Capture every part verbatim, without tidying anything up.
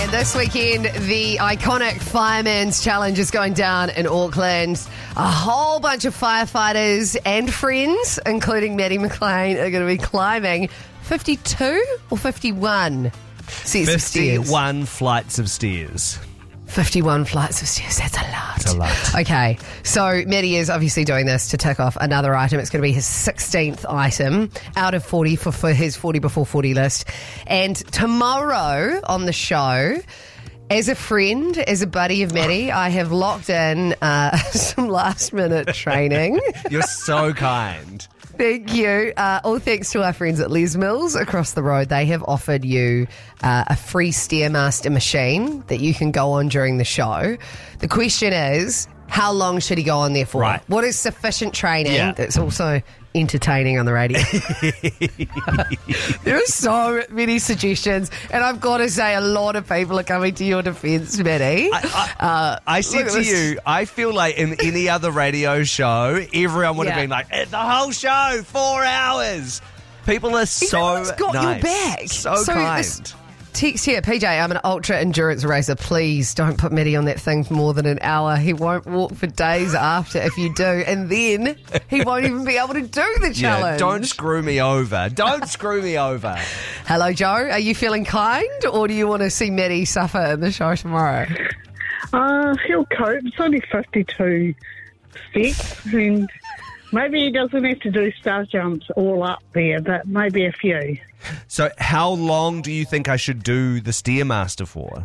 And this weekend, the iconic Fireman's Challenge is going down in Auckland. A whole bunch of firefighters and friends, including Maddie McLean, are going to be climbing fifty-two or fifty-one sets of stairs. fifty-one flights of stairs. fifty-one flights of stairs. That's a lot. That's a lot. Okay, so Maddie is obviously doing this to tick off another item. It's going to be his sixteenth item out of forty for, for his forty before forty list. And tomorrow on the show, as a friend, as a buddy of Maddie, I have locked in uh, some last minute training. You're so kind. Thank you. Uh, all thanks to our friends at Les Mills across the road. They have offered you uh, a free Stairmaster machine that you can go on during the show. The question is, how long should he go on there for? Right. What is sufficient training Yeah. that's also entertaining on the radio? There are so many suggestions, and I've got to say a lot of people are coming to your defence, Maddie. I, I, uh, I said look to at this. you, I feel like in any other radio show, everyone would Yeah. have been like, "Eh, the whole show, four hours. People are so Everyone's got nice. your back. So, So kind. this- Text here, P J, I'm an ultra endurance racer. Please don't put Maddie on that thing for more than an hour. He won't walk for days after if you do. And then he won't even be able to do the Yeah, challenge. don't screw me over. Don't screw me over. Hello, Joe. Are you feeling kind, or do you want to see Maddie suffer in the show tomorrow? Uh, he'll cope. It's only fifty-two steps, and maybe he doesn't have to do star jumps all up there, but maybe a few. So how long do you think I should do the Stairmaster for?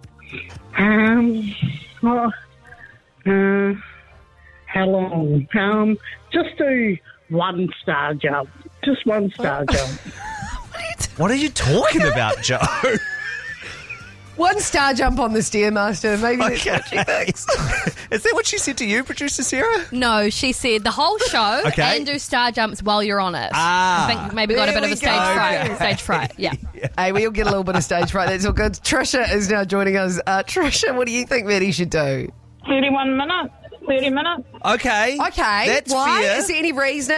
Um, well, uh, how long? Um, just do one star jump. Just one star jump. What are you talking about, Joe? One star jump on the Stairmaster. Maybe that's what she thinks. Is that what she said to you, producer Sarah? No, she said the whole show Okay. and do star jumps while you're on it. Ah. I think maybe got a There bit of we a stage go. fright. Okay. Stage fright, yeah. Hey, we'll get a little bit of stage fright. That's all good. Trisha is now joining us. Uh, Trisha, what do you think Maddie should do? thirty-one minutes. thirty minutes. Okay. Okay. That's Why? fair. Is there any reasoning?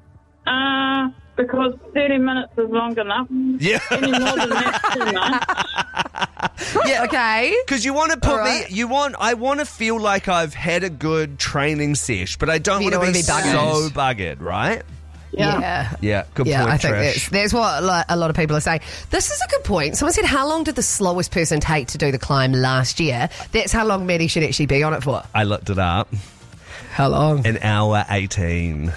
Uh, because thirty minutes is long enough. Yeah. Any more than that's too much. Yeah. Okay. Because you want to put All right. me, you want, I want to feel like I've had a good training sesh, but I don't You want to don't be, wanna be buggered. so buggered, right? Yeah. Yeah, good Yeah, point, I think Trish. that's, that's what like, a lot of people are saying. This is a good point. Someone said, how long did the slowest person take to do the climb last year? That's how long Maddie should actually be on it for. I looked it up. How long? An hour eighteen.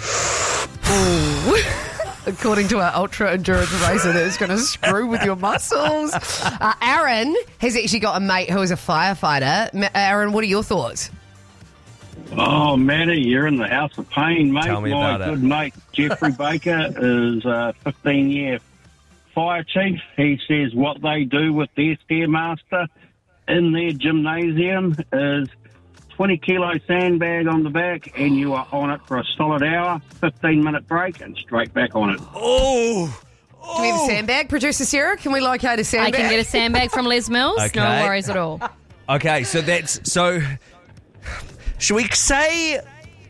According to our ultra endurance racer, that's going to screw with your muscles. Uh, Aaron has actually got a mate who is a firefighter. Ma- Aaron, what are your thoughts? Oh, Maddie, you're in the house of pain, mate. Tell me My about it. good mate Jeffrey Baker is a fifteen-year fire chief. He says what they do with their Stairmaster in their gymnasium is twenty kilo sandbag on the back, and you are on it for a solid hour, fifteen-minute break, and straight back on it. Oh! Do we have a sandbag? Producer Sarah, can we locate a I sandbag? can get a sandbag from Les Mills. Okay. No worries at all. Okay, so that's, so, should we say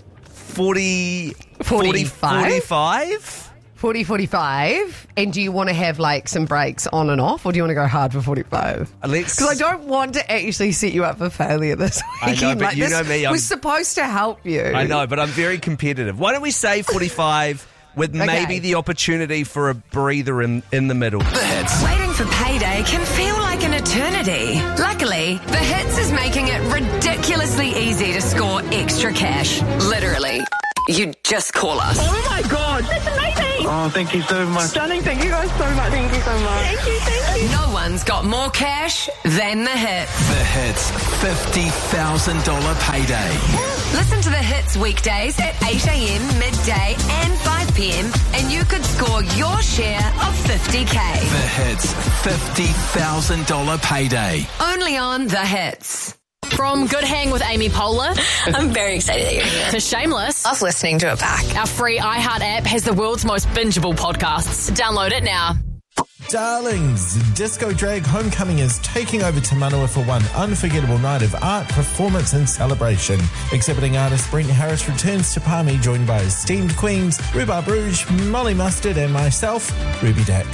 forty, forty, forty-five? forty-five? forty, forty-five. And do you want to have like some breaks on and off, or do you want to go hard for forty-five? Let's- Because I don't want to actually set you up for failure this I weekend. know, but like, you this know me, I'm- was supposed to help you. I know, but I'm very competitive. Why don't we say forty-five with Okay. maybe the opportunity for a breather in, in the middle? Waiting for payday can feel like an eternity. Luckily, The Hits is making it ridiculously easy to score extra cash. Literally. You just call us. Oh my God, that's amazing! Oh, thank you so much. Stunning, thank you guys so much. Thank you so much. Thank you, thank you. No one's got more cash than The Hits. The Hits fifty thousand dollars payday. Listen to The Hits weekdays at eight a.m, midday and five p.m. and you could score your share of fifty K. The Hits fifty thousand dollars payday. Only on The Hits. From Good Hang with Amy Poehler I'm very excited that you're here. to Shameless, Love listening to it back. our free iHeart app has the world's most bingeable podcasts. Download it now. Darlings, Disco Drag Homecoming is taking over Te Manawa for one unforgettable night of art, performance and celebration. Exhibiting artist Brent Harris returns to Palmy, joined by esteemed queens Rhubarb Rouge, Molly Mustard and myself, Ruby Dax.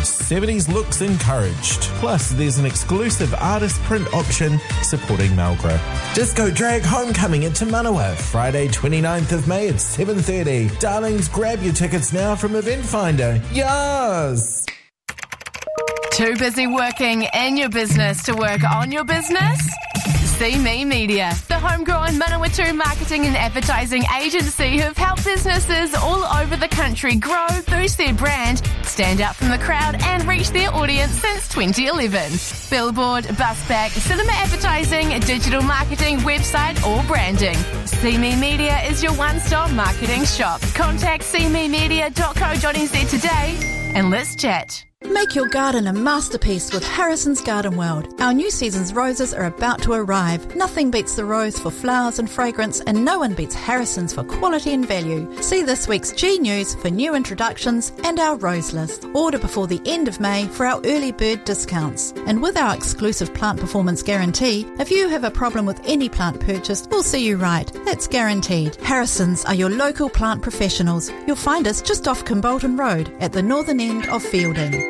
seventies looks encouraged. Plus, there's an exclusive artist print option supporting Malgrow. Disco Drag Homecoming at Te Manawa, Friday twenty-ninth of May at seven thirty. Darlings, grab your tickets now from Event Finder. Yes! Too busy working in your business to work on your business? See Me Media, the homegrown Manawatu marketing and advertising agency who've helped businesses all over the country grow, boost their brand, stand out from the crowd and reach their audience since twenty eleven. Billboard, busback, cinema advertising, digital marketing, website or branding. See Me Media is your one-stop marketing shop. Contact see me media dot co dot n z today and let's chat. Make your garden a masterpiece with Harrison's Garden World. Our new season's roses are about to arrive. Nothing beats the rose for flowers and fragrance, and no one beats Harrison's for quality and value. See this week's G News for new introductions and our rose list. Order before the end of May for our early bird discounts. And with our exclusive plant performance guarantee, if you have a problem with any plant purchased, we'll see you right. That's guaranteed. Harrison's are your local plant professionals. You'll find us just off Kimbolton Road at the northern end of Fielding.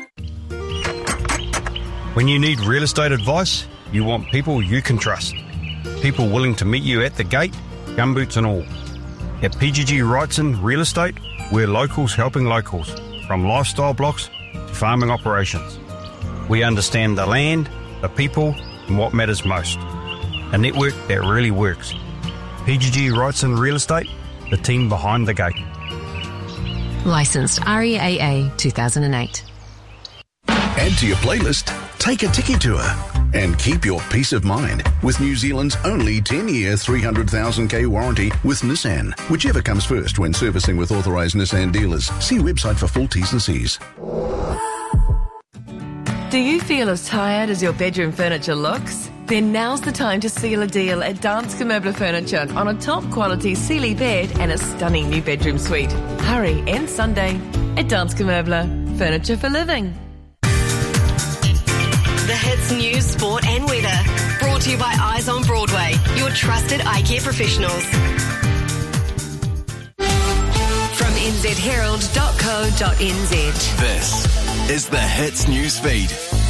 When you need real estate advice, you want people you can trust. People willing to meet you at the gate, gumboots and all. At P G G Wrightson Real Estate, we're locals helping locals, from lifestyle blocks to farming operations. We understand the land, the people, and what matters most. A network that really works. P G G Wrightson Real Estate, the team behind the gate. Licensed R E A A two thousand eight. Add to your playlist, take a Tiki Tour, and keep your peace of mind with New Zealand's only ten-year three hundred thousand k warranty with Nissan. Whichever comes first when servicing with authorised Nissan dealers. See website for full T's and C's. Do you feel as tired as your bedroom furniture looks? Then now's the time to seal a deal at Danske Möbler Furniture on a top quality Sealy bed and a stunning new bedroom suite. Hurry, end Sunday at Danske Möbler. Furniture for living. The Hits News, Sport and Weather. Brought to you by Eyes on Broadway, your trusted eye care professionals. From n z herald dot co dot n z. This is the Hits News Feed.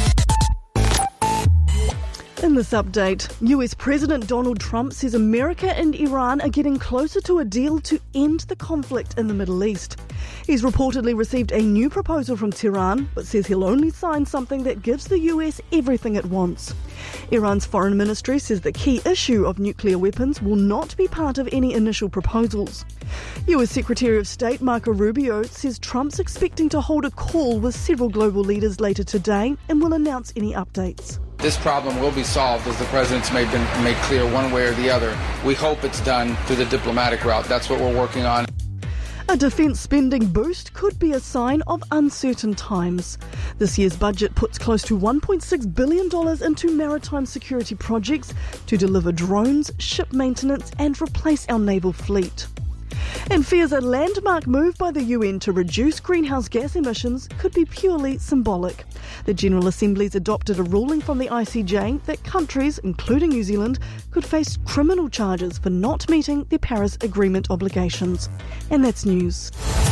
In this update, U S President Donald Trump says America and Iran are getting closer to a deal to end the conflict in the Middle East. He's reportedly received a new proposal from Tehran, but says he'll only sign something that gives the U S everything it wants. Iran's foreign ministry says the key issue of nuclear weapons will not be part of any initial proposals. U S Secretary of State Marco Rubio says Trump's expecting to hold a call with several global leaders later today and will announce any updates. This problem will be solved, as the president's made, been made clear one way or the other. We hope it's done through the diplomatic route. That's what we're working on. A defence spending boost could be a sign of uncertain times. This year's budget puts close to one point six billion dollars into maritime security projects to deliver drones, ship maintenance and replace our naval fleet. And fears a landmark move by the U N to reduce greenhouse gas emissions could be purely symbolic. The General Assembly's adopted a ruling from the I C J that countries, including New Zealand, could face criminal charges for not meeting their Paris Agreement obligations. And that's news.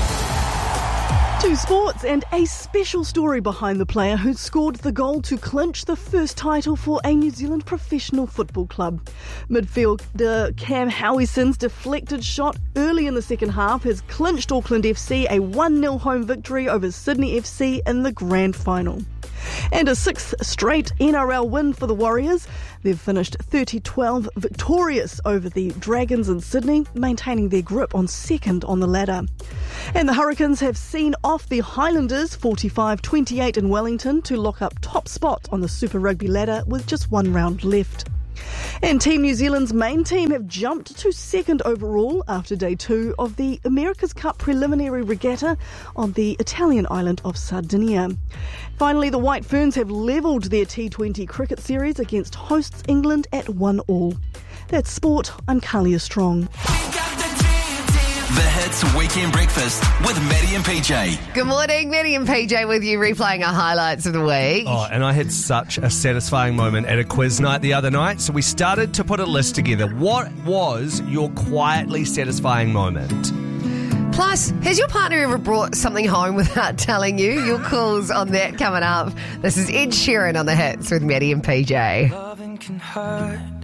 To sports, and a special story behind the player who scored the goal to clinch the first title for a New Zealand professional football club. Midfielder Cam Howieson's deflected shot early in the second half has clinched Auckland F C a one nil home victory over Sydney F C in the grand final. And a sixth straight N R L win for the Warriors. They've finished thirty twelve victorious over the Dragons in Sydney, maintaining their grip on second on the ladder. And the Hurricanes have seen off the Highlanders forty-five twenty-eight in Wellington to lock up top spot on the Super Rugby ladder with just one round left. And Team New Zealand's main team have jumped to second overall after day two of the America's Cup preliminary regatta on the Italian island of Sardinia. Finally, the White Ferns have levelled their T twenty cricket series against hosts England at one all. That's sport. I'm Kalia Strong. The Hits Weekend Breakfast with Maddie and P J. Good morning, Maddie and P J with you, replaying our highlights of the week. Oh, and I had such a satisfying moment at a quiz night the other night. So we started to put a list together. What was your quietly satisfying moment? Plus, has your partner ever brought something home without telling you? Your calls on that coming up. This is Ed Sheeran on the Hits with Maddie and P J. Loving can hurt.